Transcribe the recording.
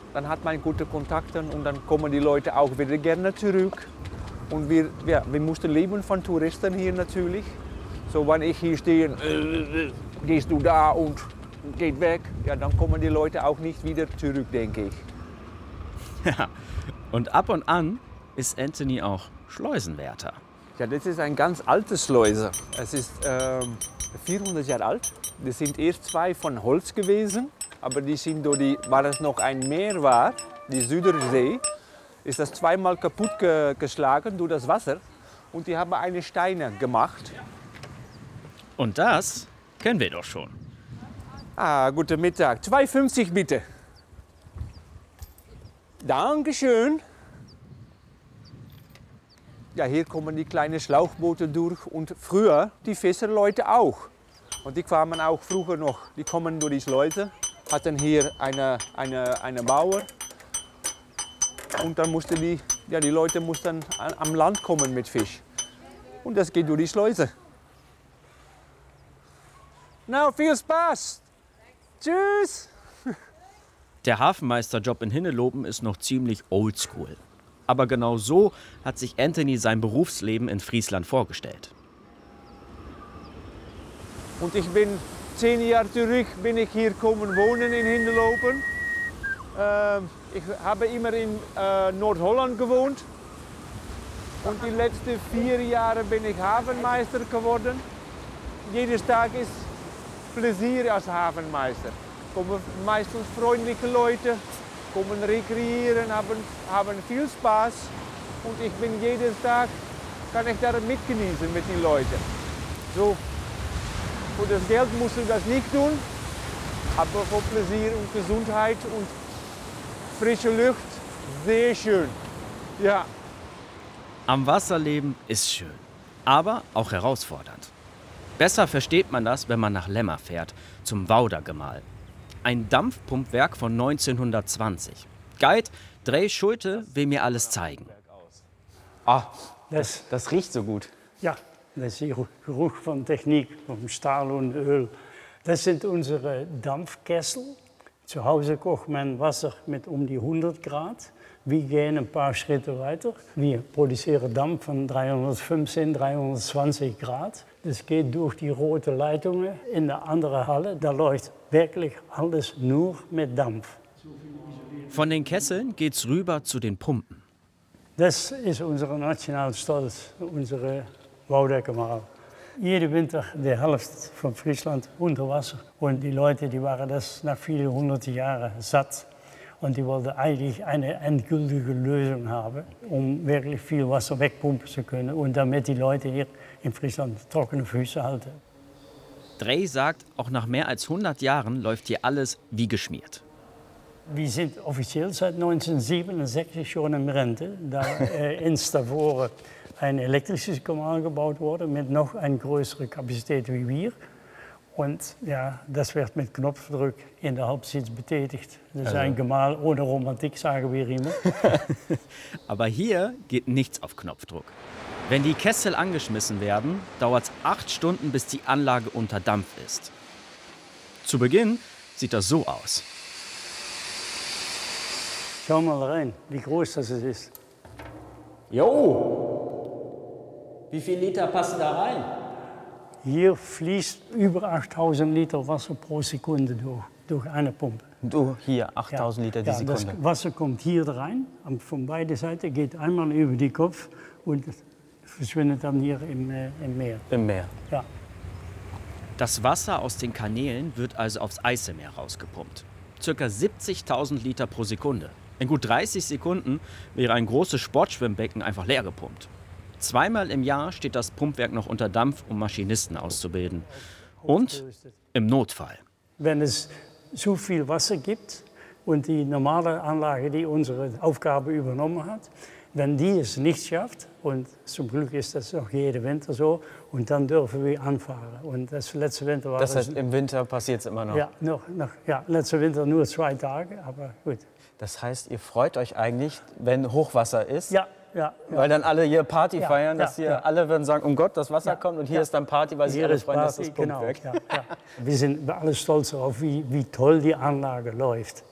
dann hat man gute Kontakte und dann kommen die Leute auch wieder gerne zurück. Und wir mussten leben von Touristen hier natürlich. So, wenn ich hier stehe, gehst du da und geht weg, ja, dann kommen die Leute auch nicht wieder zurück, denke ich. Ja, und ab und an ist Anthony auch Schleusenwärter. Ja, das ist ein ganz altes Schleuse. Es ist 400 Jahre alt. Das sind erst 2 von Holz gewesen, aber die sind weil es noch ein Meer war, die Südersee, ist das zweimal kaputt geschlagen durch das Wasser und die haben eine Steine gemacht. Und das kennen wir doch schon. Ah, guten Mittag. 2,50 bitte. Dankeschön. Ja, hier kommen die kleinen Schlauchboote durch und früher die Fischerleute auch. Und die kamen auch früher noch, die kommen durch die Schleuse, hatten hier eine Mauer. Und dann mussten die Leute mussten am Land kommen mit Fisch. Und das geht durch die Schleuse. Na, viel Spaß! Tschüss! Der Hafenmeisterjob in Hinneloben ist noch ziemlich oldschool. Aber genau so hat sich Anthony sein Berufsleben in Friesland vorgestellt. Und ich bin 10 Jahre zurück, bin ich hier gekommen wohnen in Hinneloben. Ich habe immer in Nordholland gewohnt. Und die letzten 4 Jahre bin ich Hafenmeister geworden. Jedes Tag ist Plezier als Hafenmeister. Kommen meistens freundliche Leute, kommen rekreieren, haben viel Spaß. Und ich bin jeden Tag, kann ich da mitgenießen mit den Leuten. So, für das Geld musst du das nicht tun, aber für Plezier und Gesundheit und frische Luft, sehr schön. Ja. Am Wasser leben ist schön, aber auch herausfordernd. Besser versteht man das, wenn man nach Lemmer fährt, zum Waudergemaal. Ein Dampfpumpwerk von 1920. Guide Drey Schulte will mir alles zeigen. Ah, das riecht so gut. Ja, das ist der Geruch von Technik, von Stahl und Öl. Das sind unsere Dampfkessel. Zu Hause kocht man Wasser mit um die 100 Grad. Wir gehen ein paar Schritte weiter. Wir produzieren Dampf von 315, 320 Grad. Das geht durch die roten Leitungen in der anderen Halle. Da läuft wirklich alles nur mit Dampf. Von den Kesseln geht's rüber zu den Pumpen. Das ist unser Nationalstolz, unsere Waudergemaal. Jede Winter die Hälfte von Friesland unter Wasser. Und die Leute die waren das nach vielen hunderten Jahren satt. Und die wollten eigentlich eine endgültige Lösung haben, um wirklich viel Wasser wegpumpen zu können. Und damit die Leute hier in Friesland trockene Füße halten. Drey sagt, auch nach mehr als 100 Jahren läuft hier alles wie geschmiert. Wir sind offiziell seit 1967 schon in Rente. Da in Stavoren ein elektrisches Gemaal gebaut wurde mit noch eine größere Kapazität wie wir. Und ja, das wird mit Knopfdruck in der Hauptsitz betätigt. Das ist ein Gemaal ohne Romantik, sagen wir immer. Aber hier geht nichts auf Knopfdruck. Wenn die Kessel angeschmissen werden, dauert es 8 Stunden, bis die Anlage unter Dampf ist. Zu Beginn sieht das so aus. Schau mal rein, wie groß das ist. Jo! Wie viel Liter passen da rein? Hier fließt über 8000 Liter Wasser pro Sekunde durch eine Pumpe. Du, hier, 8000 Liter die Sekunde. Das Wasser kommt hier rein, von beiden Seiten, geht einmal über den Kopf und verschwindet dann hier im Meer. Im Meer? Ja. Das Wasser aus den Kanälen wird also aufs Eiselmeer rausgepumpt. Circa 70.000 Liter pro Sekunde. In gut 30 Sekunden wäre ein großes Sportschwimmbecken einfach leer gepumpt. 2-mal im Jahr steht das Pumpwerk noch unter Dampf, um Maschinisten auszubilden. Und im Notfall. Wenn es zu viel Wasser gibt und die normale Anlage, die unsere Aufgabe übernommen hat, wenn die es nicht schafft, und zum Glück ist das auch jeden Winter so, und dann dürfen wir anfahren. Und das letzte Winter war das heißt, im Winter passiert es immer noch? Ja, letzte Winter nur 2 Tage, aber gut. Das heißt, ihr freut euch eigentlich, wenn Hochwasser ist? Ja. Weil dann alle hier Party feiern, dass hier alle würden sagen, um Gott, das Wasser kommt und hier ist dann Party, weil sie alle freuen, dass das Pumpwerk. Genau, Wir sind alle stolz darauf, wie toll die Anlage läuft.